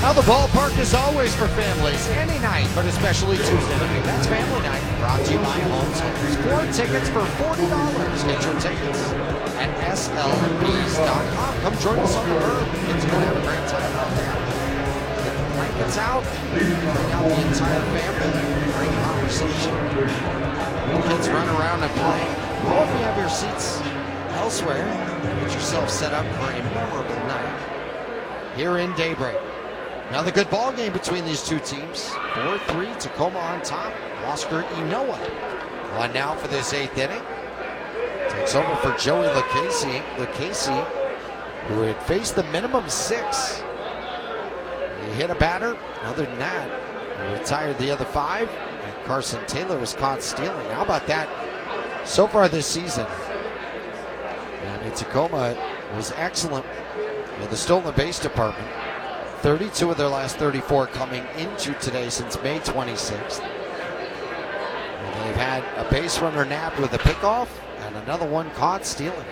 Now the ballpark is always for families, any night, but especially Tuesday night. That's family night, brought to you by Homes. 4 tickets for $40. Get your tickets at slbs.com. Come join us on the road. Kids are going to have a great time out there. Get the blankets out, bring out the entire family, bring conversation. Kids run around and play. Or if you have your seats elsewhere, get yourself set up for a memorable night here in Daybreak. Another good ball game between these two teams. 4-3, Tacoma on top. Oscar Inoa on now for this 8th inning. Takes over for Joey Lucchese. Lucchese, who had faced the minimum 6. He hit a batter. Other than that, he retired the other 5. And Carson Taylor was caught stealing. How about that? So far this season, Tacoma was excellent in the stolen base department. 32 of their last 34 coming into today since May 26th. And they've had a base runner nabbed with a pickoff and another one caught stealing.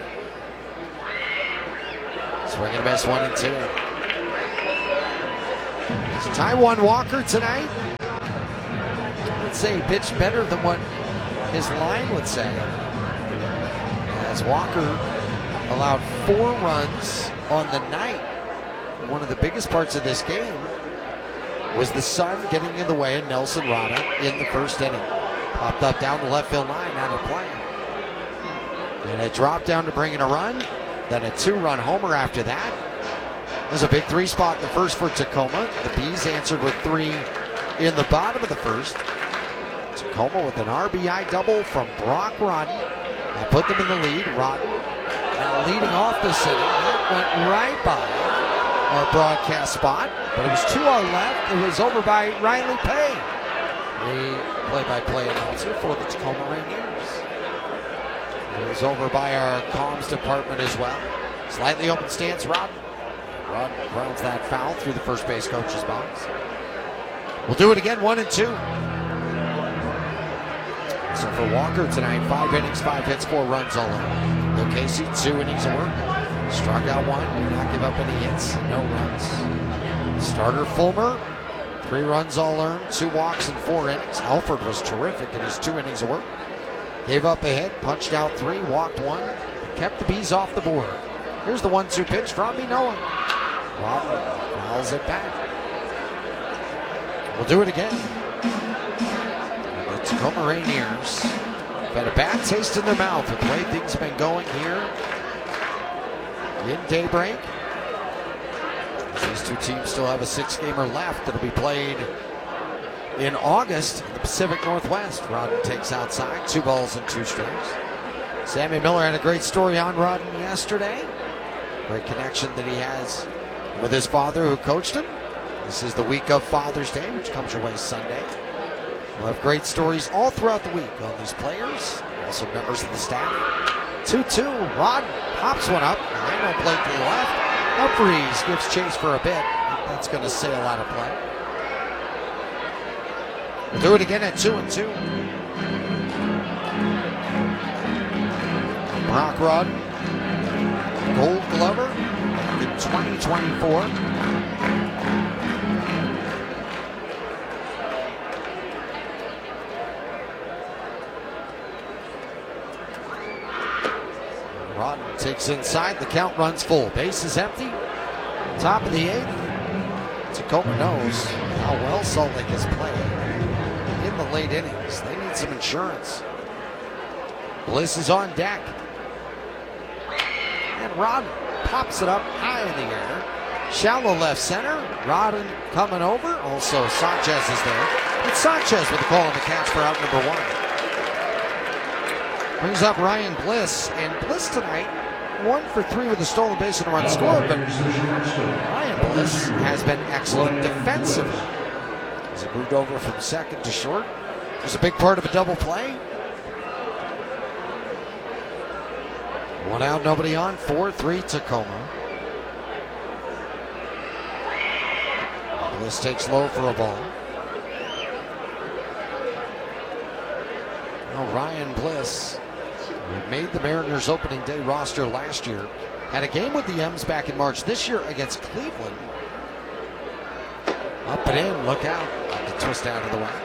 Swing and a miss, 1-2. It's Taijuan Walker tonight. I'd say he pitched better than what his line would say. As Walker allowed 4 runs on the night. One of the biggest parts of this game was the sun getting in the way of Nelson Rada in the first inning. Popped up down the left field line, out of play. And it dropped down to bring in a run. Then a 2-run homer after that. There's a big 3 spot in the first for Tacoma. The Bees answered with 3 in the bottom of the first. Tacoma with an RBI double from Brock Rodden. That put them in the lead. Rodden now leading off this inning. That went right by our broadcast spot, but it was to our left. It was over by Riley Pay, the play-by-play announcer for the Tacoma Rainiers. It was over by our comms department as well. Slightly open stance, Rodden. Rodden grounds that foul through the first base coach's box. We'll do it again, 1-2. So for Walker tonight, 5 innings, 5 hits, 4 runs all in. Lucchese, 2 innings of work. Struck out 1, did not give up any hits, no runs. Starter Fulmer, 3 runs all earned, 2 walks in 4 innings. Alford was terrific in his 2 innings of work. Gave up a hit, punched out 3, walked 1, kept the Bees off the board. Here's the 1-2 pitch from Inoa. Robin fouls it back. We'll do it again. The Tacoma Rainiers have had a bad taste in their mouth with the way things have been going here in Daybreak. These two teams still have a 6-gamer left that'll be played in August in the Pacific Northwest. Rodden takes outside, 2 balls and 2 strikes. Sammy Miller had a great story on Rodden yesterday. Great connection that he has with his father who coached him. This is the week of Father's Day, which comes your way Sunday. We'll have great stories all throughout the week on these players, also members of the staff. 2-2, Rodden pops one up. Rhino plate to the left. Humphreys gives chase for a bit. That's going to sail out of play. We'll do it again at 2-2. Brock Rodden, Gold Glover in 2024. Rodden takes inside, the count runs full. Base is empty. Top of the 8th. Tacoma knows how well Salt Lake has played in the late innings. They need some insurance. Bliss is on deck. And Rodden pops it up high in the air. Shallow left center. Rodden coming over. Also Sanchez is there. It's Sanchez with the call on the catch for out number 1. Brings up Ryan Bliss, and Bliss tonight, 1 for 3 with a stolen base and a run scored, but Ryan Bliss has been excellent defensively. As he moved over from second to short, it was a big part of a double play. 1 out, nobody on, 4-3 Tacoma. Bliss takes low for a ball. Now Ryan Bliss, who made the Mariners opening day roster last year, had a game with the M's back in March this year against Cleveland. Up and in, look out. To twist out of the way.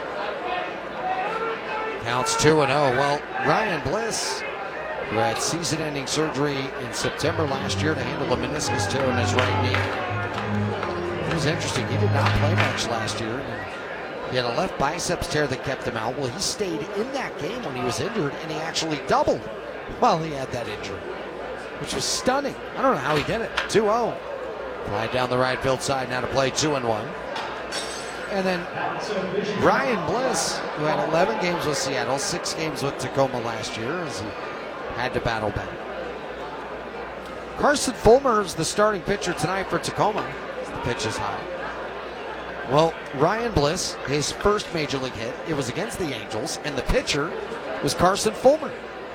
Counts 2-0. Well, Ryan Bliss, who had season-ending surgery in September last year to handle a meniscus tear in his right knee. It was interesting. He did not play much last year. He had a left biceps tear that kept him out. Well, he stayed in that game when he was injured, and he actually doubled while he had that injury, which was stunning. I don't know how he did it. 2-0. Fly down the right field side now to play 2-1. And then Ryan Bliss, who had 11 games with Seattle, 6 games with Tacoma last year, as he had to battle back. Carson Fulmer is the starting pitcher tonight for Tacoma. The pitch is high. Well, Ryan Bliss, his first major league hit, it was against the Angels, and the pitcher was Carson Fulmer.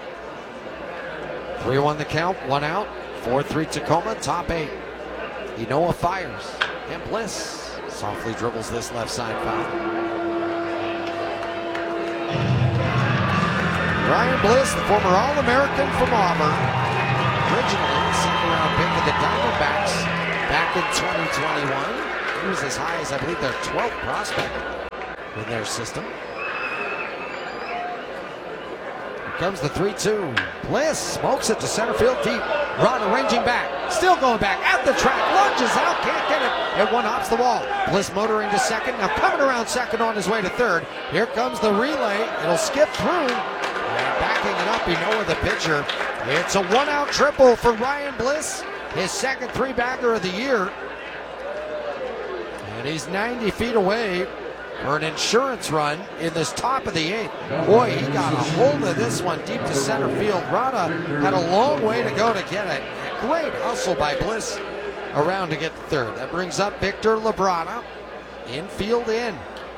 3-1 the count, 1 out, 4-3 Tacoma, top 8. Enoa fires, and Bliss softly dribbles this left side foul. Ryan Bliss, the former All-American from Auburn, originally a second-round pick of the Diamondbacks back in 2021. He was as high as, I believe, their 12th prospect in their system. Here comes the 3-2. Bliss smokes it to center field deep. Rod arranging back, still going back at the track, lunges out, can't get it, and one hops the wall. Bliss motoring to second, now coming around second on his way to third. Here comes the relay, it'll skip through, and backing it up, Enoa the pitcher. It's a 1-out triple for Ryan Bliss, his second 3-bagger of the year. And he's 90 feet away for an insurance run in this top of the 8th. Boy, he got a hold of this one deep to center field. Rada had a long way to go to get it. Great hustle by Bliss around to get the third. That brings up Victor Labrada. Infield in.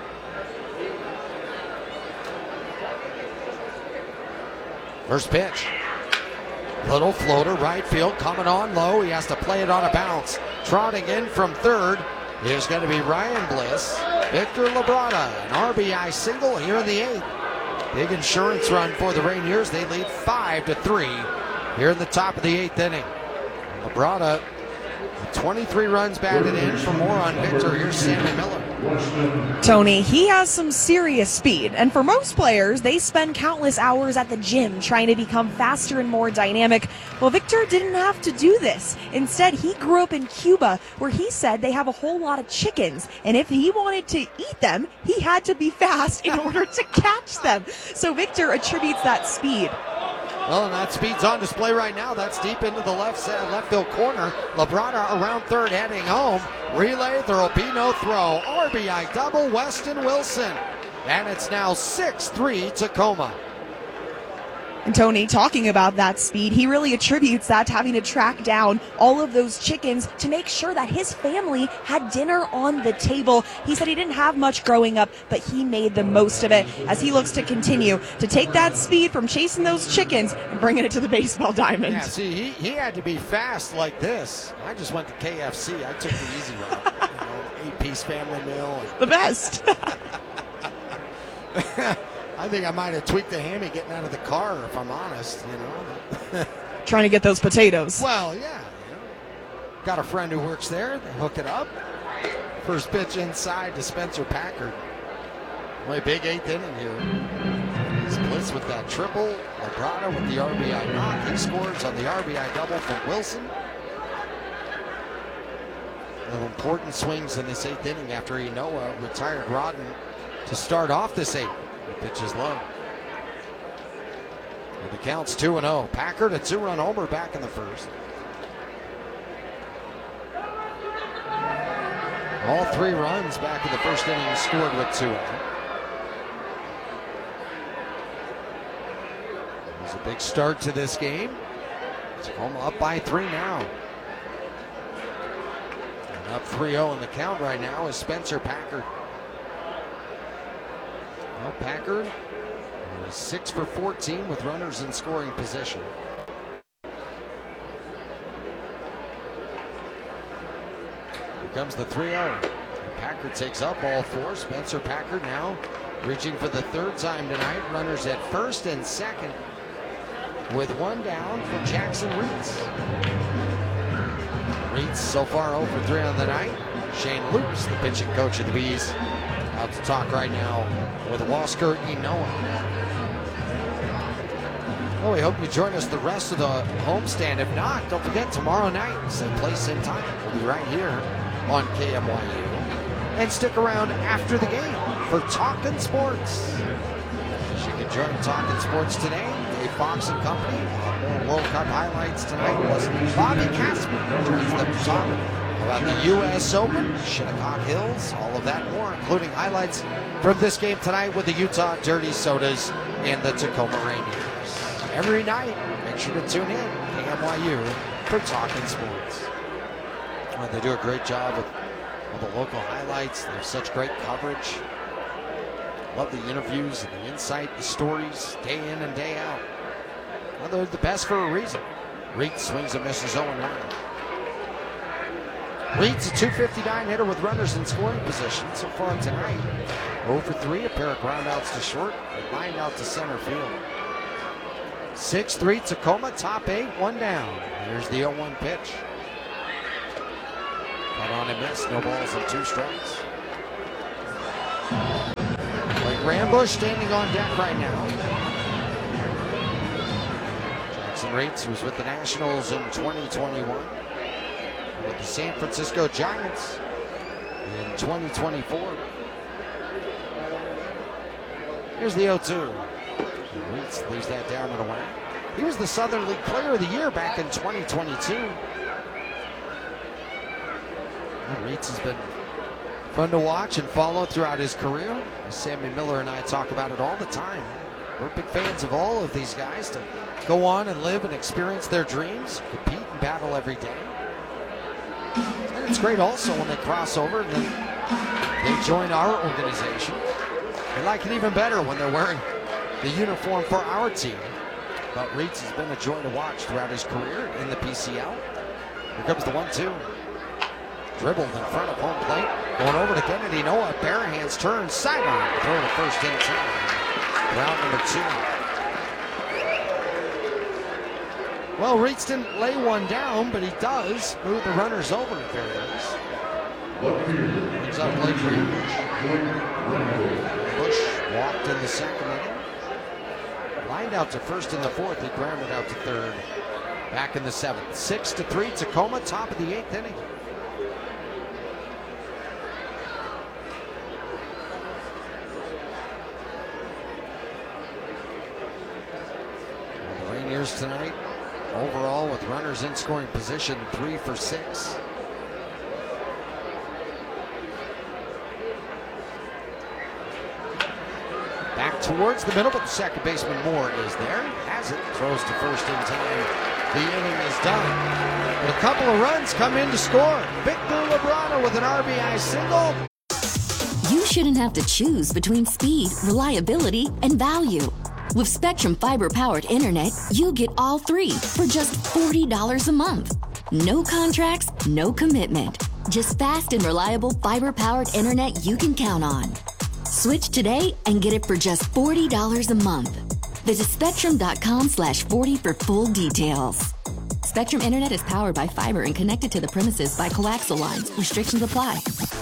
First pitch. Little floater, right field, coming on low. He has to play it on a bounce. Trotting in from third is going to be Ryan Bliss. Victor Labrada, an RBI single here in the 8th. Big insurance run for the Rainiers. They lead 5-3 here in the top of the 8th inning. Labrada, 23 runs batted in. For more on Victor, here's Sammy Miller. Tony, he has some serious speed, and for most players, they spend countless hours at the gym trying to become faster and more dynamic. Well, Victor didn't have to do this. Instead, he grew up in Cuba, where he said they have a whole lot of chickens, and if he wanted to eat them, he had to be fast in order to catch them. So Victor attributes that speed. Well, and that speed's on display right now. That's deep into the left field corner. Labrada around third, heading home. Relay, there'll be no throw. RBI double, Weston Wilson. And it's now 6-3 Tacoma. And Tony, talking about that speed, he really attributes that to having to track down all of those chickens to make sure that his family had dinner on the table. He said he didn't have much growing up, but he made the most of it as he looks to continue to take that speed from chasing those chickens and bringing it to the baseball diamond. Yeah, see, he had to be fast like this. I just went to KFC. I took the easy route. 8-piece family meal. The best. I think I might have tweaked the hammy getting out of the car, if I'm honest, Trying to get those potatoes. Well, yeah. Got a friend who works there. They hook it up. First pitch inside to Spencer Packard. Only big 8th inning here. He's Bliss with that triple. Labrada with the RBI knock. He scores on the RBI double from Wilson. Little important swings in this 8th inning after Enoa retired Rodden to start off this 8th. The pitch is low. And the count's 2-0. Packard, a 2-run homer back in the first. All 3 runs back in the first inning scored with 2 out. It was a big start to this game. Tacoma up by 3 now. And up 3-0 in the count right now is Spencer Packard. Well, Packard is 6 for 14 with runners in scoring position. Here comes the 3-0. Packard takes up all 4. Spencer Packard now reaching for the 3rd time tonight. Runners at first and second with 1 down for Jackson Reitz. Reeds so far 0 for 3 on the night. Shane Lukes, the pitching coach of the Bees, out to talk right now with Wasker Inoa. Well, we hope you join us the rest of the homestand. If not, don't forget tomorrow night, same place, same time. We'll be right here on KMYU. And stick around after the game for Talkin' Sports. You can join Talkin' Sports today. Dave Fox and company. More World Cup highlights tonight was Bobby Casper joins them to talk about the U.S. Open, Shinnecock Hills, all of that more, including highlights from this game tonight with the Utah Dirty Sodas and the Tacoma Rainiers. Every night, make sure to tune in KMYU for Talkin' Sports. Well, they do a great job with all the local highlights. They have such great coverage. Love the interviews and the insight, the stories, day in and day out. Well, they're the best for a reason. Reed swings and misses 0-1. Reed's a .259 hitter with runners in scoring position so far tonight. 0 for 3, a pair of groundouts to short, and lined out to center field. 6-3 Tacoma, top 8, 1 down. Here's the 0-1 pitch. Cut on and miss, no balls and 2 strikes. Blake Rambush standing on deck right now. Jackson Reitz, who was with the Nationals in 2021, with the San Francisco Giants in 2024. Here's the 0-2. Reitz leaves that down and away. He was the Southern League Player of the Year back in 2022. Reitz has been fun to watch and follow throughout his career. Sammy Miller and I talk about it all the time. We're big fans of all of these guys to go on and live and experience their dreams, compete and battle every day. And it's great also when they cross over and then they join our organization. They like it even better when they're wearing the uniform for our team. But Reitz has been a joy to watch throughout his career in the PCL. Here comes the 1-2. Dribbled in front of home plate. Going over to Kennedy Noah. Bare hands turn. Sideline. Throw to first in time. Round number 2. Well, Reitz didn't lay one down, but he does move the runners over. There it is. Brings up Blake Rambush. Bush walked in the second inning. Lined out to first in the fourth. He grounded out to third. Back in the seventh. 6-3 Tacoma, top of the 8th inning. The Rainiers tonight, overall with runners in scoring position, 3 for 6. Back towards the middle, but the second baseman Moore is there. Has it, throws to first in time. The inning is done. But a couple of runs come in to score. Victor Labrana with an RBI single. You shouldn't have to choose between speed, reliability, and value. With Spectrum Fiber-powered internet, you get all 3 for just $40 a month. No contracts, no commitment. Just fast and reliable fiber-powered internet you can count on. Switch today and get it for just $40 a month. Visit spectrum.com/40 for full details. Spectrum Internet is powered by fiber and connected to the premises by coaxial lines. Restrictions apply.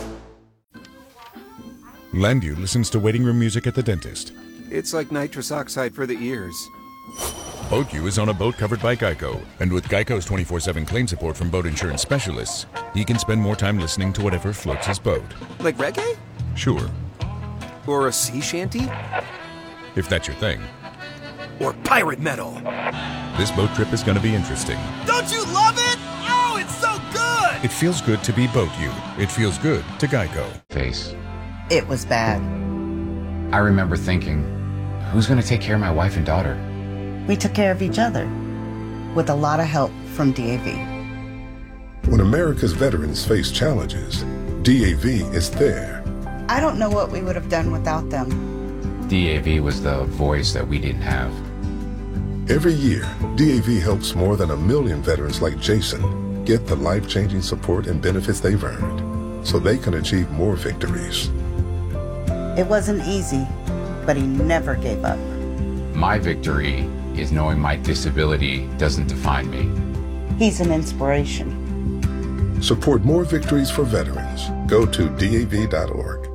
Landview listens to waiting room music at the dentist. It's like nitrous oxide for the ears. BoatU is on a boat covered by Geico. And with Geico's 24/7 claim support from boat insurance specialists, he can spend more time listening to whatever floats his boat. Like reggae? Sure. Or a sea shanty? If that's your thing. Or pirate metal? This boat trip is going to be interesting. Don't you love it? Oh, it's so good! It feels good to be BoatU. It feels good to Geico. Face. It was bad. I remember thinking, who's going to take care of my wife and daughter? We took care of each other with a lot of help from DAV. When America's veterans face challenges, DAV is there. I don't know what we would have done without them. DAV was the voice that we didn't have. Every year, DAV helps more than 1 million veterans like Jason get the life-changing support and benefits they've earned so they can achieve more victories. It wasn't easy, but he never gave up. My victory is knowing my disability doesn't define me. He's an inspiration. Support more victories for veterans. Go to DAV.org.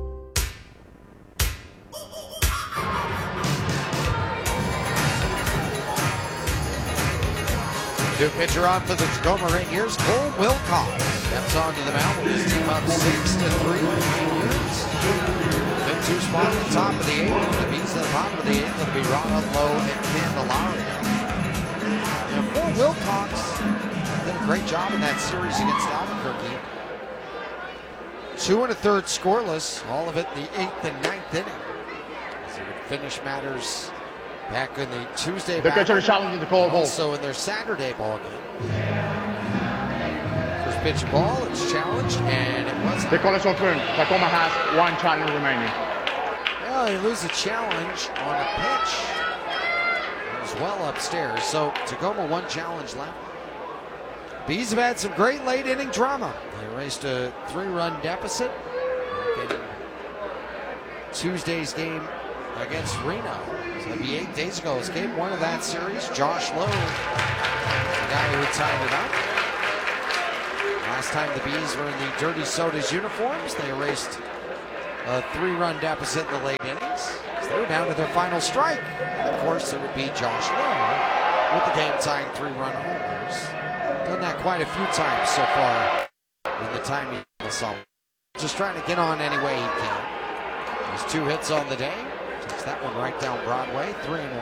New pitcher on for the Tacoma Rainiers, Cole Wilcox. Steps onto the mound with his team up 6-3 Rainiers. 5-2 spot at the top of the 8th. The Bees at the bottom of the 8th. It'll be Rana, Lowe, and Candelario. And for Wilcox, did a great job in that series against Albuquerque. 2 1/3 scoreless, all of it in the 8th and 9th inning. As he would finish matters back in the Tuesday the pitcher challenging the call ball. Also in their Saturday ball game. First pitch ball, it's challenged, and it wasn't. The call is overturned. Tacoma has 1 challenge remaining. Well, he loses a challenge on a pitch. It was well upstairs, so Tacoma 1 challenge left. Bees have had some great late inning drama. They erased a 3-run deficit in Tuesday's game against Reno. So it'd be 8 days ago. It's game 1 of that series. Josh Lowe, the guy who tied it up. Last time the Bees were in the Dirty Sodas uniforms, they erased a 3-run deficit in the late innings. So they were down to their final strike. And of course, it would be Josh Lowe with the game-tying 3-run homers. Done that quite a few times so far in the time he saw. Just trying to get on any way he can. There's 2 hits on the day. Takes that one right down Broadway, 3-1.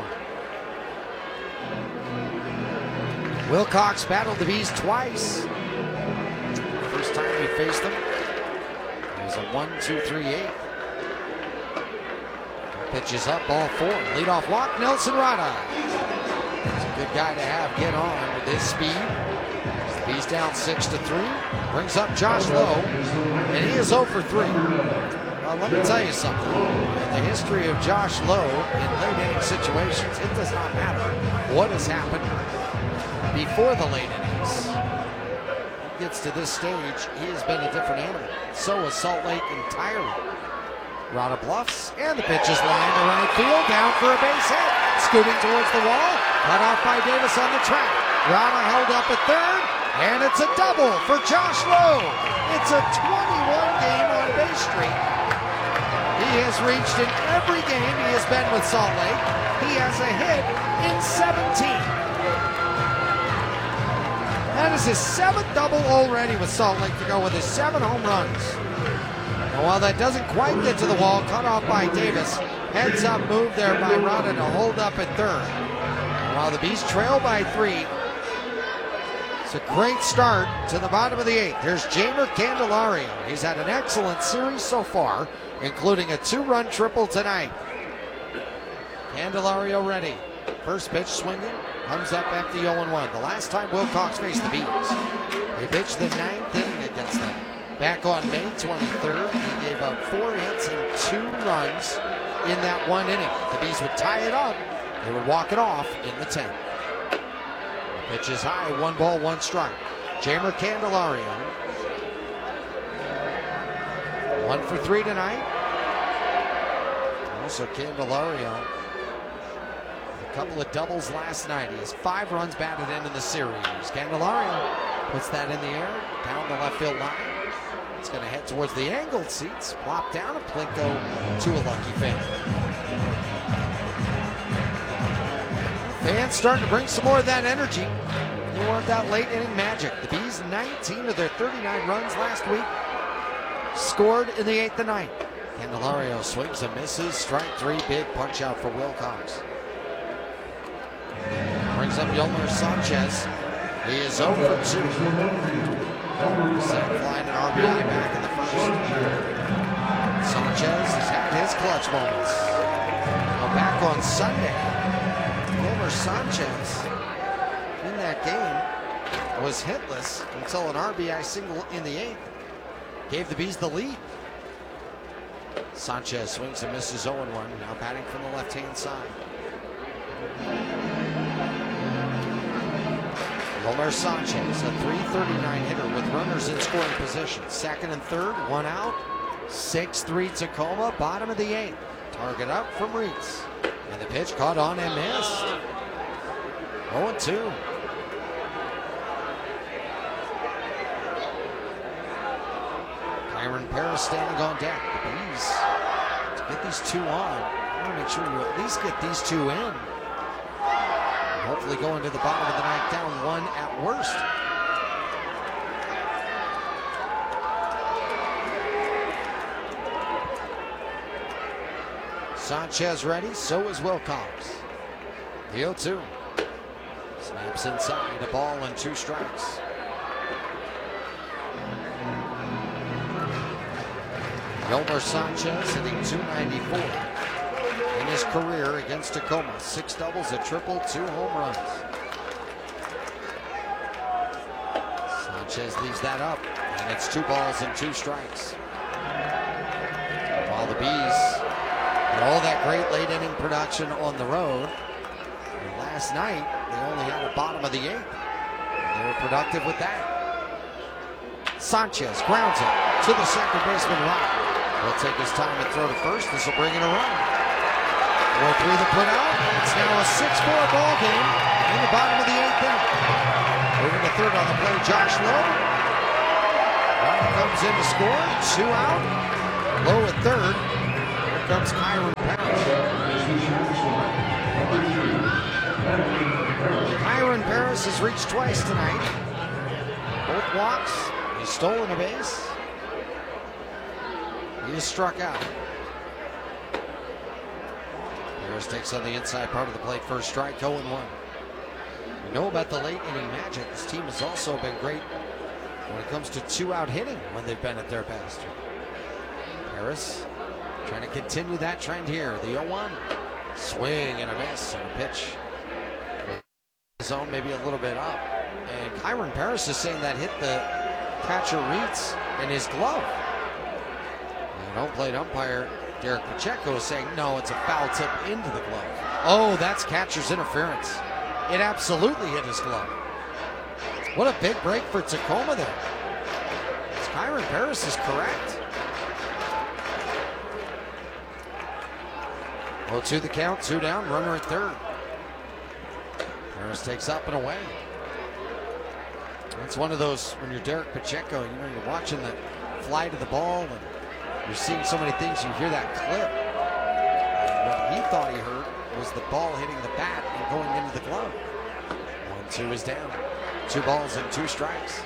Wilcox battled the Bees twice. First time we faced them, it was a 1-2-3-8. Pitches up, ball 4. Leadoff walk, Nelson Rada. He's a good guy to have get on with his speed. The Bees down 6-3. Brings up Josh Lowe, and he is 0 for 3. Well, let me tell you something. In the history of Josh Lowe in late inning situations, it does not matter what has happened before the late innings. He gets to this stage, he has been a different animal. So is Salt Lake entirely. Rada bluffs, and the pitch is lined to right field, down for a base hit. Scooting towards the wall, cut off by Davis on the track. Rada held up at third, and it's a double for Josh Lowe. It's a 21-game on base streak. He has reached in every game he has been with Salt Lake. He has a hit in 17. That is his 7th double already with Salt Lake to go with his 7 home runs. And while that doesn't quite get to the wall, cut off by Davis, heads up move there by Rada to hold up at third. And while the Bees trail by 3, it's a great start to the bottom of the 8th. Here's Jeimer Candelario. He's had an excellent series so far, including a 2-run triple tonight. Candelario ready. First pitch swinging, comes up empty 0-1. The last time Wilcox faced the Bees, they pitched the 9th inning against them. Back on May 23rd, he gave up 4 hits and 2 runs in that 1 inning. The Bees would tie it up. They would walk it off in the 10th. Pitch is high, 1 ball, 1 strike. Jeimer Candelario. 1 for 3 tonight. Also Candelario, a couple of doubles last night. He has 5 runs batted in the series. Candelario puts that in the air, down the left field line. It's going to head towards the angled seats, plop down, and Plinko to a lucky fan. Fans starting to bring some more of that energy. You want that late inning magic. The Bees, 19 of their 39 runs last week, scored in the 8th and 9th. Candelario swings and misses. Strike 3, big punch out for Wilcox. Brings up Yolmer Sanchez. He is 0 for 2. Sack fly and an RBI back in the first. Sanchez has had his clutch moments. Well, back on Sunday, Yolmer Sanchez in that game was hitless until an RBI single in the 8th gave the Bees the lead. Sanchez swings and misses 0-1, now batting from the left-hand side. Yolmer Sanchez, a .339 hitter with runners in scoring position. 2nd and 3rd, 1 out. 6-3 Tacoma, bottom of the 8th. Target up from Reitz. And the pitch caught on and missed. 0-2. Paris standing on deck. The Bees, to get these two on, you want to make sure you at least get these two in. And hopefully go into the bottom of the ninth down one at worst. Sanchez ready, so is Wilcox. The 0-2. Snaps inside, a ball and 2 strikes. Yolmer Sanchez hitting .294 in his career against Tacoma. 6 doubles, a triple, 2 home runs. Sanchez leaves that up, and it's 2 balls and 2 strikes. While the Bees had all that great late inning production on the road, and last night they only had a bottom of the 8th. They were productive with that. Sanchez grounds it to the second baseman, Rock. He'll take his time and throw to first. This will bring in a run. 4-3 the put out. It's now a 6-4 ball game in the bottom of the 8th inning. Moving to third on the play, Josh Lowe. Ryan comes in to score. 2 out. Lowe at third. Here comes Kyron Paris. Kyron Paris has reached twice tonight. Both walks. He's stolen a base. He is struck out. Paris takes on the inside part of the plate. First strike, 0-1. We know about the late inning magic. This team has also been great when it comes to 2-out hitting when they've been at their best. Paris trying to continue that trend here. The 0-1. Swing and a miss and a pitch. Zone maybe a little bit up. And Kyron Paris is saying that hit the catcher Reitz in his glove. Home plate umpire Derek Pacheco is saying, no, it's a foul tip into the glove. Oh, that's catcher's interference. It absolutely hit his glove. What a big break for Tacoma there. Kyron Paris is correct. 0-2 the count, 2 down, runner at third. Paris takes up and away. It's one of those, when you're Derek Pacheco, you know, you're watching the fly to the ball and you're seeing so many things, you hear that clip. And what he thought he heard was the ball hitting the bat and going into the glove. 1-2 is down. 2 balls and 2 strikes.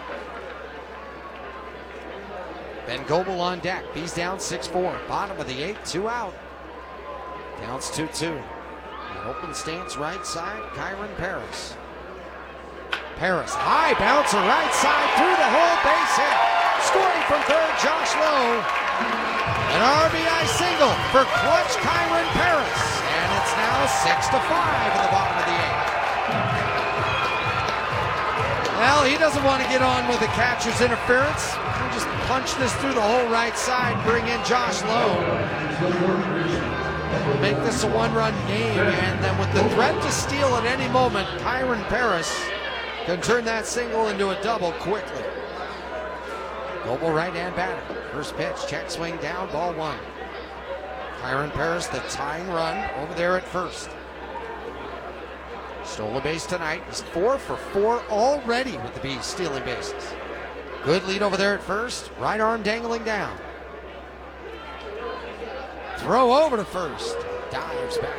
Ben Goebel on deck. Bees down 6-4. Bottom of the 8th, 2 out. Counts 2-2. Open stance right side, Kyron Paris. Paris, high bouncer right side through the hole, base hit. Scoring from third, Josh Lowe. An RBI single for clutch Kyron Paris. And it's now 6-5 in the bottom of the 8th. Well, he doesn't want to get on with the catcher's interference. He'll just punch this through the whole right side, bring in Josh Lowe. Make this a 1-run game, and then with the threat to steal at any moment, Kyron Paris can turn that single into a double quickly. Goebel right-hand batter. First pitch, check swing down, ball 1. Kyron Paris, the tying run over there at first. Stole a base tonight. He's 4 for 4 already with the Bees stealing bases. Good lead over there at first. Right arm dangling down. Throw over to first. Dives back.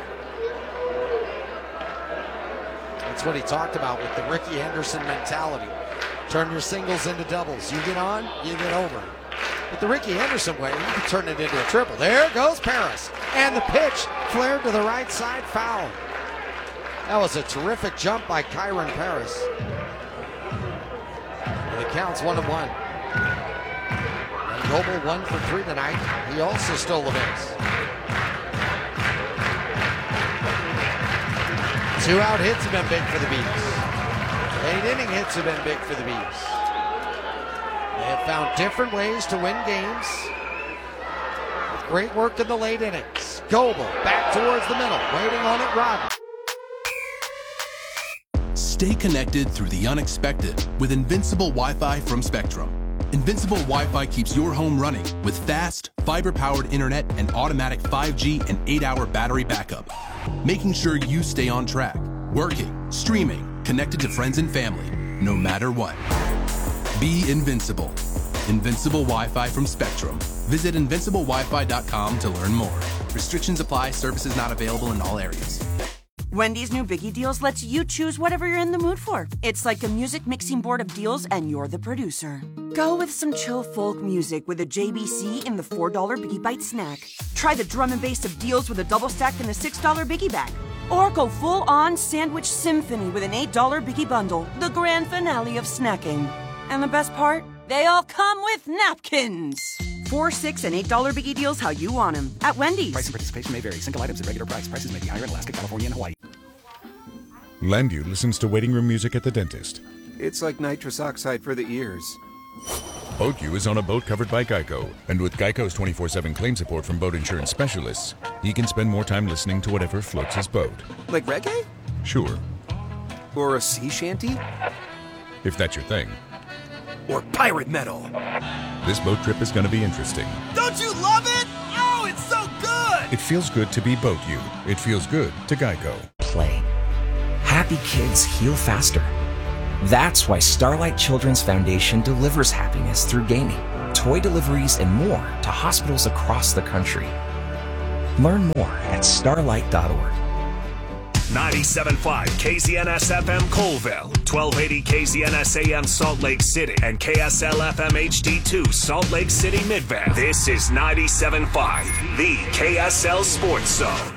That's what he talked about with the Ricky Henderson mentality. Turn your singles into doubles. You get on, you get over. But the Ricky Henderson way, you can turn it into a triple. There goes Paris. And the pitch flared to the right side, foul. That was a terrific jump by Kyron Paris. And the count's 1-1. And Goebel 1 for 3 tonight. He also stole a base. 2-out hits have been big for the Bees. 8-inning hits have been big for the Bees. They have found different ways to win games. Great work in the late innings. Goebel back towards the middle. Waiting on it, Rod. Stay connected through the unexpected with Invincible Wi-Fi from Spectrum. Invincible Wi-Fi keeps your home running with fast, fiber-powered internet and automatic 5G and 8-hour battery backup, making sure you stay on track, working, streaming, connected to friends and family, no matter what. Be invincible. Invincible Wi-Fi from Spectrum. Visit invinciblewifi.com to learn more. Restrictions apply. Services not available in all areas. Wendy's new Biggie Deals lets you choose whatever you're in the mood for. It's like a music mixing board of deals, and you're the producer. Go with some chill folk music with a JBC in the $4 Biggie Bite snack. Try the drum and bass of deals with a double stack in the $6 Biggie Bag. Or go full-on sandwich symphony with an $8 Biggie Bundle, the grand finale of snacking. And the best part? They all come with napkins. $4, $6, and $8 Biggie Deals how you want them at Wendy's. Price and participation may vary. Single items at regular price. Prices may be higher in Alaska, California, and Hawaii. Landu listens to waiting room music at the dentist. It's like nitrous oxide for the ears. BoatU is on a boat covered by Geico, and with Geico's 24/7 claim support from boat insurance specialists, he can spend more time listening to whatever floats his boat. Like reggae? Sure, Or a sea shanty? if that's your thing. Or pirate metal? This boat trip is going to be interesting. Don't you love it? Oh, it's so good! It feels good to be BoatU. It feels good to Geico. Play. Happy kids heal faster. That's why Starlight Children's Foundation delivers happiness through gaming, toy deliveries, and more to hospitals across the country. Learn more at starlight.org. 97.5 KZNS FM Colville, 1280 KZNS AM Salt Lake City, and KSL FM HD2 Salt Lake City Midvale. This is 97.5, the KSL Sports Zone.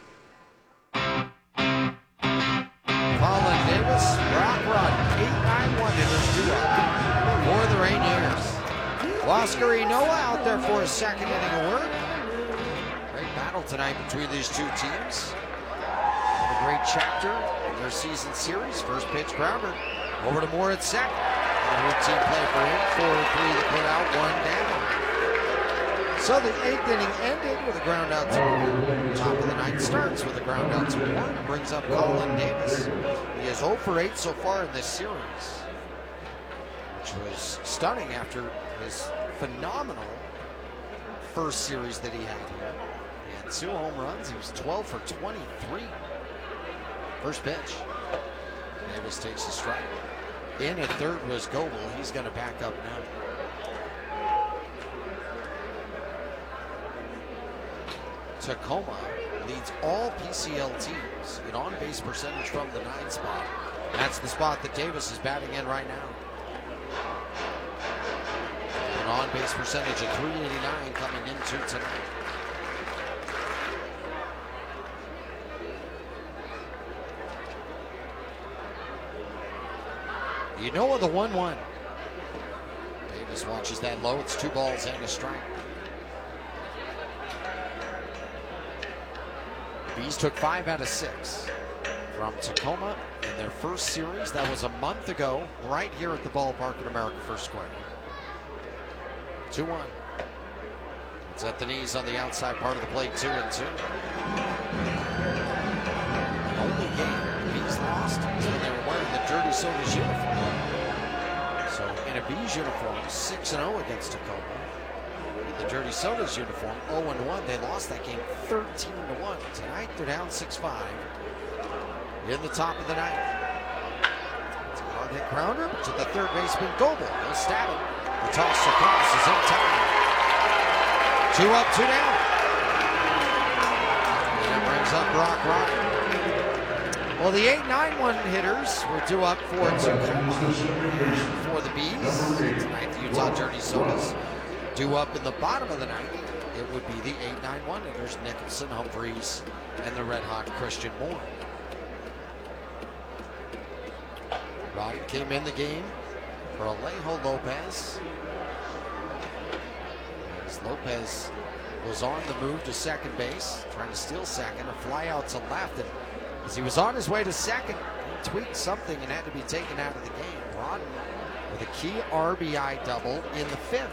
Colin Davis, Brock Rod, 8-9-1 hitters due up for the Rainiers. Oscar Enola out there for his second inning of work. Great battle tonight between these two teams. A great chapter in their season series. First pitch grounder over to Moore at second. A routine play for him. 4-3 the put out, one down. So the eighth inning ended with a ground out to Moore. Top of the ninth starts with a ground out to Moore and brings up Colin Davis. He is 0 for 8 so far in this series, which was stunning after his phenomenal first series that he had here. He had 2 home runs. He was 12 for 23. First pitch. Davis takes a strike. In at third was Goebel. He's going to back up now. Tacoma leads all PCL teams in on-base percentage from the 9 spot. That's the spot that Davis is batting in right now. An on-base percentage of .389 coming into tonight. You know the 1-1. Davis watches that low. It's 2 balls and a strike. Bees took 5 out of 6 from Tacoma in their first series. That was a month ago, right here at the ballpark at America First Square. 2-1. It's at the knees on the outside part of the plate, 2-2. The only game the Bees lost is when they were wearing the Dirty Sodas uniform. So in a Bees uniform, 6-0 against Tacoma. The Dirty Sodas uniform, 0-1. They lost that game 13-1. Tonight they're down 6-5 in the top of the ninth. It's a hard hit grounder to the third baseman Goebel. He'll stab him. The toss across is in time. 2 up, 2 down. And that brings up Brock Rod. Well, the 8-9-1 hitters were due up for Tacoma for the Bees. Tonight the Utah Dirty Sodas. Due up in the bottom of the ninth, it would be the 8-9-1 hitters, Nicholson, Humphreys, and the red-hot Christian Moore. Rodden came in the game for Alejo Lopez. As Lopez was on the move to second base, trying to steal second, a fly out to left, and as he was on his way to second, he tweaked something and had to be taken out of the game. Rodden with a key RBI double in the 5th.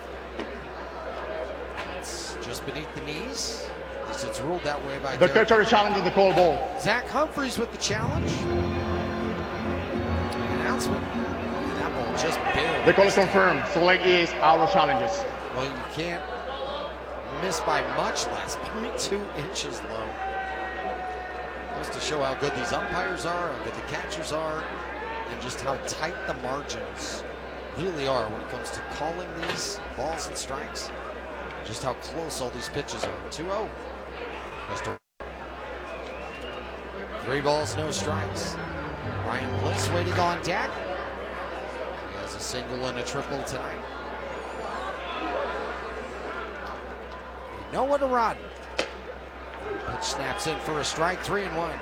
Just beneath the knees. At least it's ruled that way by the catcher challenging the call ball. Zach Humphreys with the challenge. Announcement. And that ball just barely. The call is confirmed. Select is our challenges. Well, you can't miss by much less. 0.2 inches low. Just to show how good these umpires are, how good the catchers are, and just how tight the margins really are when it comes to calling these balls and strikes. Just how close all these pitches are. 2-0. 3 balls, no strikes. Ryan Bliss waiting on deck. He has a single and a triple tonight. Noah to Rodden. Pitch snaps in for a strike, 3-1.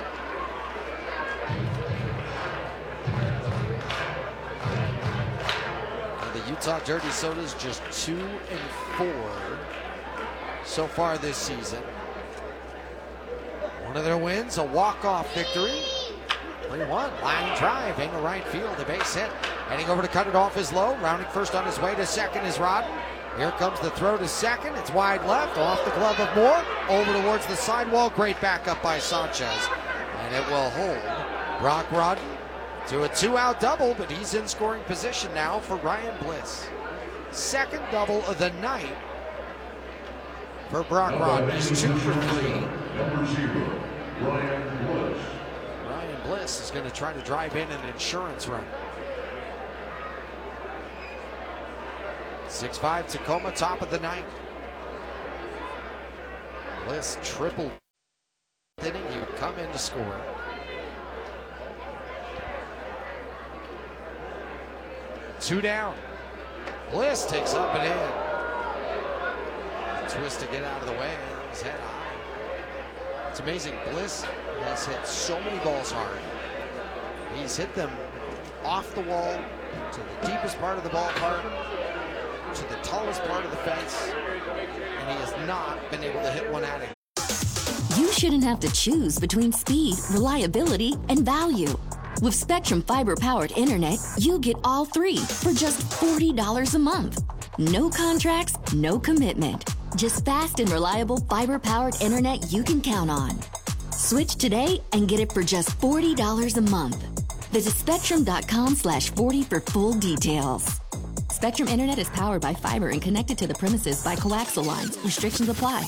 And the Utah Dirty Sodas just 2-4 so far this season. One of their wins, a walk-off victory. 3-1, line drive, angle right field, a base hit. Heading over to cut it off is Lowe. Rounding first on his way to second is Rodden. Here comes the throw to second. It's wide left, off the glove of Moore. Over towards the sidewall. Great backup by Sanchez. And it will hold Brock Rodden to a 2-out double, but he's in scoring position now for Ryan Bliss. Second double of the night for Brock Rodden. He's 2 for 3. Ryan Bliss is going to try to drive in an insurance run. 6-5 Tacoma, top of the ninth. Bliss triple inning. He would come in to score. Two down. Bliss takes up and in. Twist to get out of the way. His head high. It's amazing. Bliss has hit so many balls hard. He's hit them off the wall to the deepest part of the ballpark, to the tallest part of the fence, and he has not been able to hit one at it. You shouldn't have to choose between speed, reliability, and value. With Spectrum fiber-powered internet, you get all 3 for just $40 a month. No contracts, no commitment. Just fast and reliable fiber-powered internet you can count on. Switch today and get it for just $40 a month. Visit spectrum.com/40 for full details. Spectrum Internet is powered by fiber and connected to the premises by coaxial lines. Restrictions apply.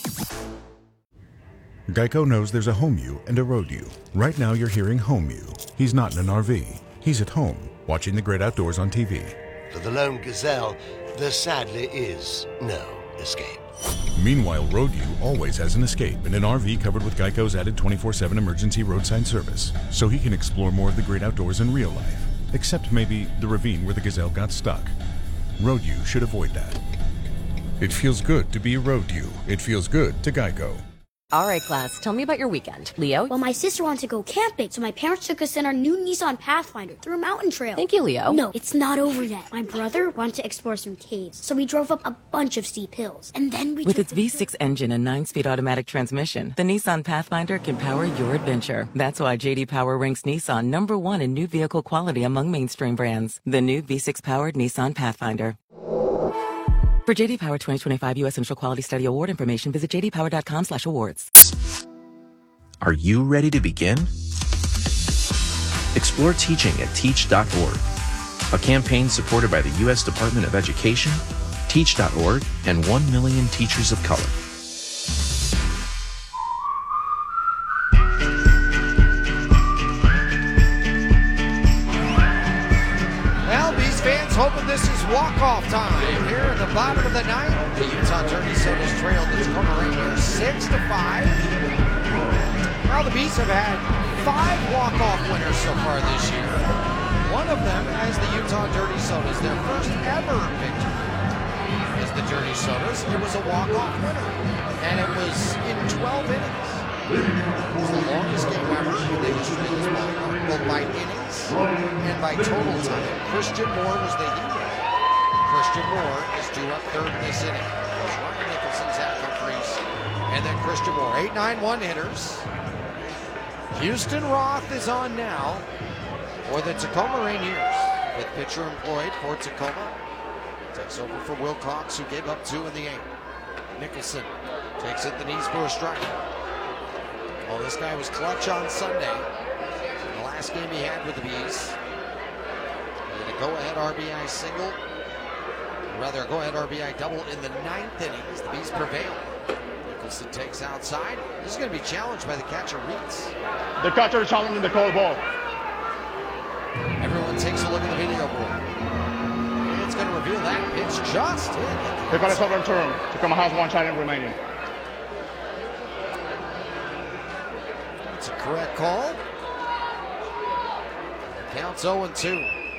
Geico knows there's a home you and a road you. Right now you're hearing home you. He's not in an RV. He's at home, watching the great outdoors on TV. For the lone gazelle, there sadly is no escape. Meanwhile, road you always has an escape in an RV covered with Geico's added 24/7 emergency roadside service, so he can explore more of the great outdoors in real life, except maybe the ravine where the gazelle got stuck. Road you should avoid that. It feels good to be a road you. It feels good to Geico. All right, class, tell me about your weekend. Leo? Well, my sister wanted to go camping, so my parents took us in our new Nissan Pathfinder through a mountain trail. Thank you, Leo. No, it's not over yet. My brother wanted to explore some caves, so we drove up a bunch of steep hills. And then we With its V6 engine and 9-speed automatic transmission, the Nissan Pathfinder can power your adventure. That's why J.D. Power ranks Nissan #1 in new vehicle quality among mainstream brands. The new V6-powered Nissan Pathfinder. For J.D. Power 2025 U.S. Central Quality Study Award information, visit jdpower.com/awards. Are you ready to begin? Explore teaching at teach.org, a campaign supported by the U.S. Department of Education, Teach.org, and 1 million teachers of color. Hoping this is walk-off time here in the bottom of the ninth. The Utah Dirty Sodas trail the Tacoma Rainiers 6-5. Well, the Bees have had 5 walk-off winners so far this year. One of them as the Utah Dirty Sodas. Their first ever victory is the Dirty Sodas. It was a walk-off winner, and it was in 12 innings. It was the longest game ever. They were shooting this ball both by innings and by total time. Christian Moore was the hero. Christian Moore is due up third in this inning. There's Ryan Nicholson, Zach Humphreys, and then Christian Moore. 8-9 one-hitters. Houston Roth is on now for the Tacoma Rainiers. With pitcher employed for Tacoma. Takes over for Wilcox, who gave up 2 in the 8th. Nicholson takes it the knees for a strike. Well, this guy was clutch on Sunday. The last game he had with the Bees. And a go-ahead RBI single. Or rather, a go-ahead RBI double in the 9th inning as the Bees prevail. Nicholson takes outside. This is going to be challenged by the catcher, Reitz. The catcher challenging the call ball. Everyone takes a look at the video board. going to reveal that pitch just in. They got a short return. Tacoma has 1 challenge remaining. That's a correct call. Counts 0-2.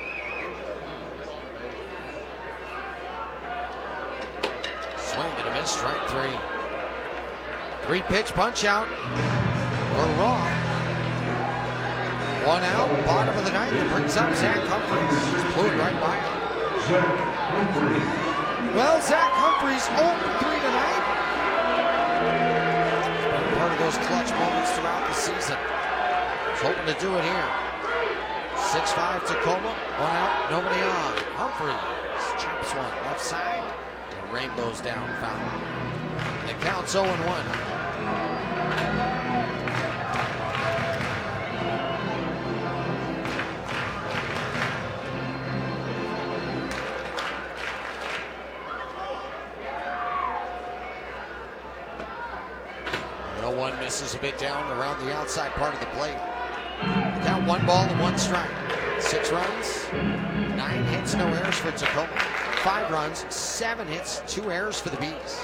Swing and a miss, strike 3. 3-pitch punch out for Roth. 1 out, bottom of the ninth. That brings up Zach Humphreys. Just blew it right by him. Well, Zach Humphreys 0-3 tonight. Been part of those clutch moments throughout the season. He's hoping to do it here. 6-5 Tacoma, 1 out, nobody on. Humphreys chops one left side and rainbows down foul. And it counts 0-1. One misses a bit down around the outside part of the plate. Count 1 ball and 1 strike. 6 runs, 9 hits, no errors for Tacoma. 5 runs, 7 hits, 2 errors for the Bees.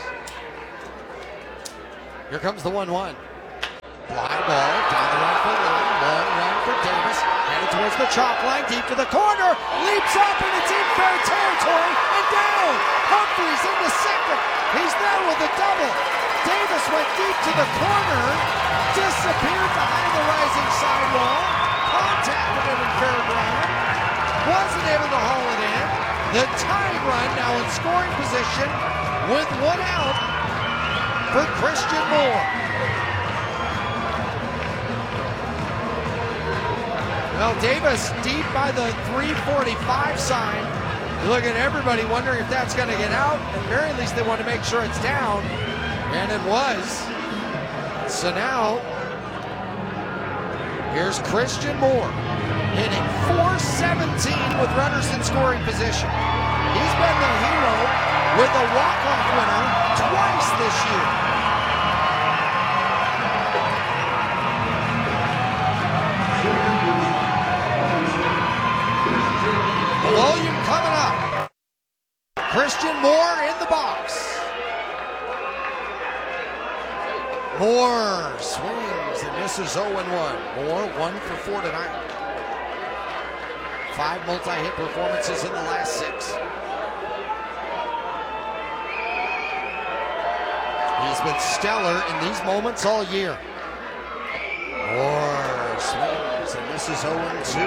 Here comes the 1-1. Fly ball down the right field line. Long run for Davis. Headed towards the chalk line, deep to the corner. Leaps up and it's in fair territory and down. Humphreys into second. He's there with a double. Davis went deep to the corner, disappeared behind the rising sidewall, contacted it in fair ground, wasn't able to haul it in. The tying run now in scoring position with 1 out for Christian Moore. Well, Davis deep by the 345 sign. Look at everybody wondering if that's going to get out. At the very least, they want to make sure it's down. And it was. So now, here's Christian Moore hitting .417 with runners in scoring position. He's been the hero with a walk-off winner twice this year. The volume coming up. Christian Moore in the box. Moore swings and misses 0-1. Moore 1 for 4 tonight. 5 multi-hit performances in the last 6. He's been stellar in these moments all year. Moore swings and misses 0-2.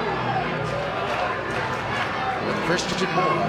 With Christian Moore.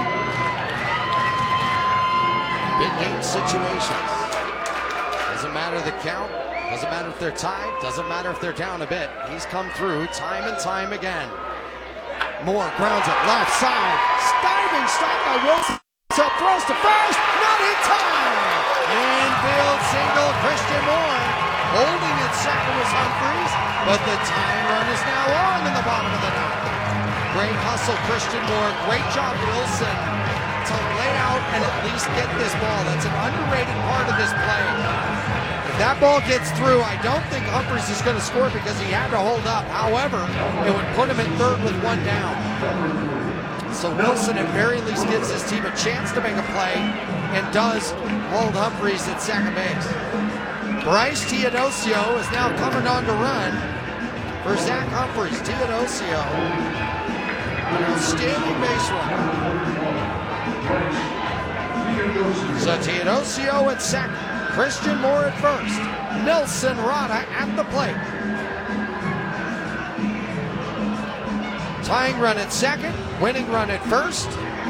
Big game situations. Doesn't matter the count, doesn't matter if they're tied, doesn't matter if they're down a bit. He's come through time and time again. Moore grounds it left side. Diving strike by Wilson. So throws to first, not in time. Infield single, Christian Moore. Holding it second was Humphreys, but the tying run is now on in the bottom of the ninth. Great hustle, Christian Moore. Great job, Wilson, to lay out and at least get this ball. That's an underrated part of this play. If that ball gets through, I don't think Humphreys is going to score because he had to hold up. However, it would put him in third with 1 down. So Wilson at very least gives his team a chance to make a play and does hold Humphreys at second base. Bryce Teodosio is now coming on to run for Zach Humphreys. Teodosio, an outstanding base runner. So Teodosio at second. Christian Moore at first. Nelson Rada at the plate. Tying run at second. Winning run at first.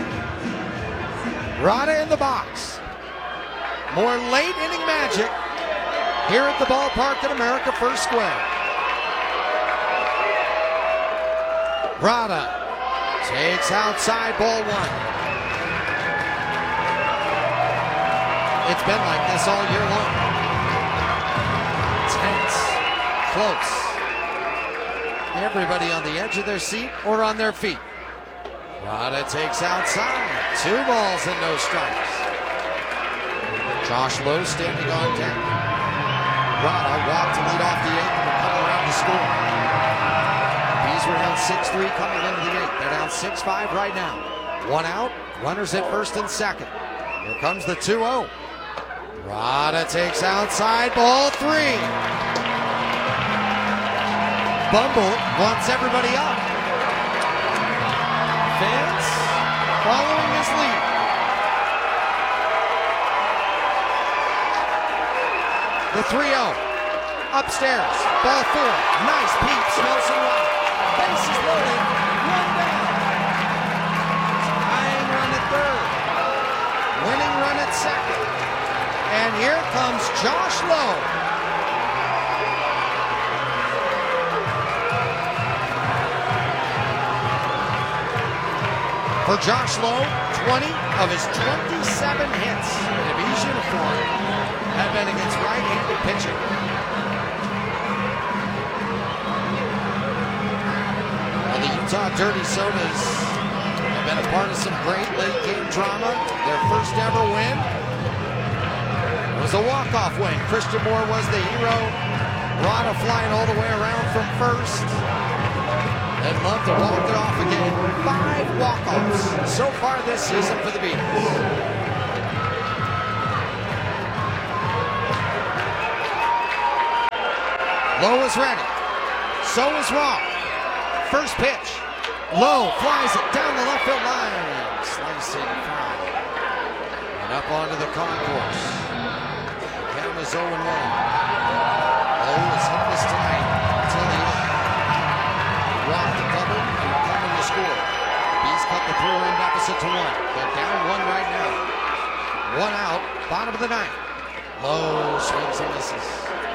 Rada in the box. More late inning magic here at the ballpark at America First Square. Rada takes outside, ball 1. It's been like this all year long. Tense, close. Everybody on the edge of their seat or on their feet. Rada takes outside. 2 balls and no strikes. Josh Lowe standing on deck. Rada walked to lead off the 8th and will come around to score. Bees were down 6-3 coming into the 8th. They're down 6-5 right now. One out, runners at first and second. Here comes the 2-0. Rada takes outside, ball 3. Bumble wants everybody up. Fans following his lead. The 3-0. Upstairs, ball 4. Nice peeps, Nelson Rada. Bases loaded, one down. Tying run at third. Winning run at second. And here comes Josh Lowe. For Josh Lowe, 20 of his 27 hits in his uniform have been against right-handed pitching. Well, the Utah Dirty Sodas have been a part of some great late-game drama. Their first ever win was a walk-off win. Christian Moore was the hero. Rada flying all the way around from first. And Love to walk it off again. 5 walk-offs so far this season for the Beatles. Lowe is ready. So is Raw. First pitch. Lowe flies it down the left field line. Slicing foul. And up onto the concourse. Count is 0-1. Lowe is hitless tonight until the end. Rock the double and coming to score. Bees cut the 3-run deficit to 1. They're down 1 right now. 1 out, bottom of the 9th. Lowe swings and misses.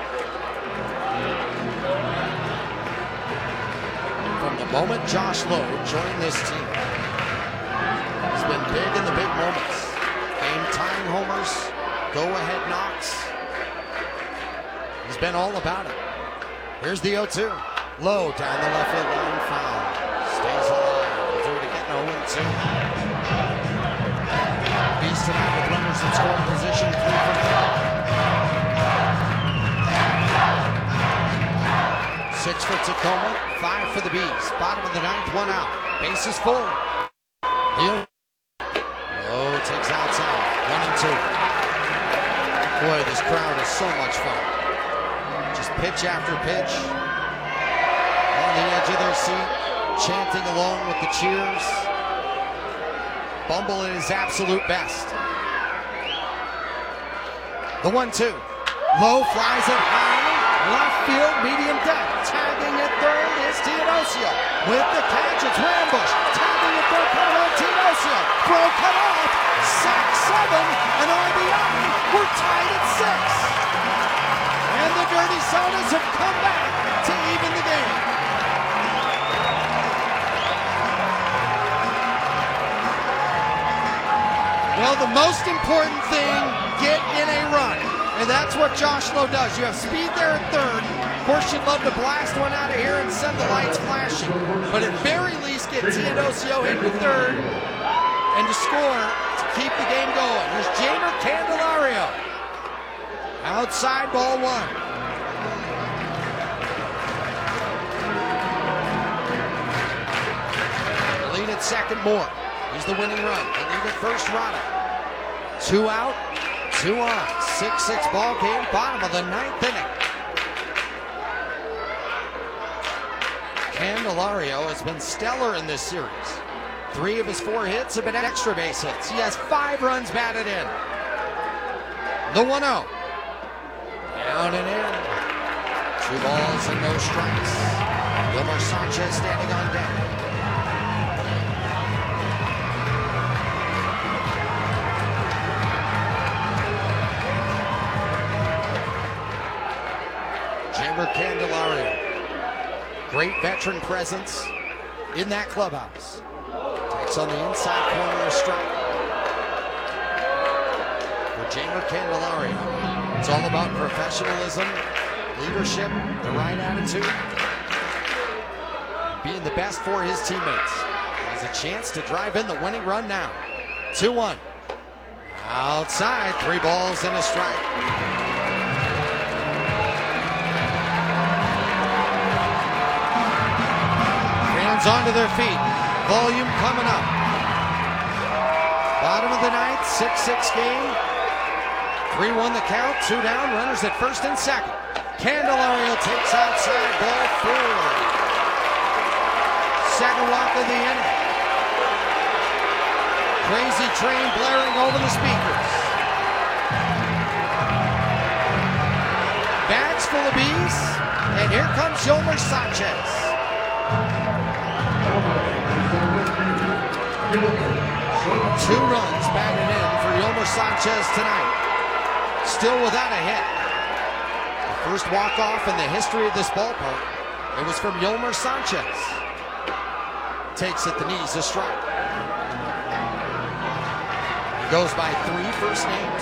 From the moment Josh Lowe joined this team, he's been big in the big moments. Game-tying homers, go-ahead knocks. He's been all about it. Here's the 0-2. Lowe down the left field line, foul. Stays alive. He'll do it again, 0-2. Bees tonight with runners in scoring position, 3 from 5. 6 for Tacoma, 5 for the Bees. Bottom of the 9th, 1 out. Bases full. Lowe takes outside, 1-2. Boy, this crowd is so much fun. Just pitch after pitch. On the edge of their seat, chanting along with the cheers. Bumble at his absolute best. The 1-2. Lowe flies it high. Left field, medium deck. Tagging at third is Teodosio. With the catch, it's Rambush. Tagging at third, coming on Teodosio. Throw cut off. Sack 7. An RBI. We're tied at 6. And the Dirty Sodas have come back to even the game. Well, the most important thing, get in a run. And that's what Josh Lowe does. You have speed there at third. Of course, you'd love to blast one out of here and send the lights flashing. But at very least, get Teodosio into third and to score to keep the game going. Here's Jeimer Candelario. Outside, ball 1. Lead at second, Moore. He's the winning run. The lead at first, Rada. 2 out, 2 on. 6-6 ball game, bottom of the 9th inning. Candelario has been stellar in this series. 3 of his 4 hits have been extra base hits. He has 5 runs batted in. The 1-0. Down and in. 2 balls and no strikes. Wilmer Sanchez standing on deck. Jeimer Candelario, great veteran presence in that clubhouse. Takes on the inside corner a strike. For Jeimer Candelario, it's all about professionalism, leadership, the right attitude, being the best for his teammates. He has a chance to drive in the winning run now. 2-1. Outside, 3 balls and a strike. Onto their feet. Volume coming up. Bottom of the ninth, 6-6 game. 3-1 the count, 2 down, runners at first and second. Candelario takes outside, ball 4. Second walk of the inning. Crazy Train blaring over the speakers. Bags full of bees, and here comes Yolmer Sanchez. Two runs batted in for Yolmer Sanchez tonight. Still without a hit. The first walk-off in the history of this ballpark. It was from Yolmer Sanchez. Takes at the knees a strike. Goes by 3 first names.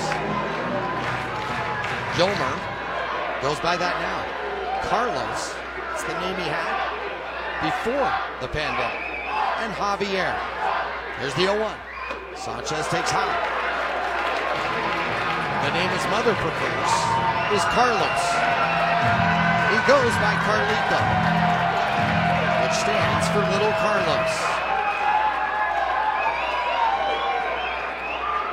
Yolmer goes by that now. Carlos, it's the name he had before the pandemic. And Javier. Here's the 0-1. Sanchez takes high. The name his mother prefers is Carlos. He goes by Carlito, which stands for Little Carlos.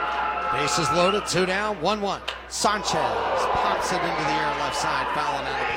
Bases loaded, 2 down, 1-1. Sanchez pops it into the air left side, fouling out of play.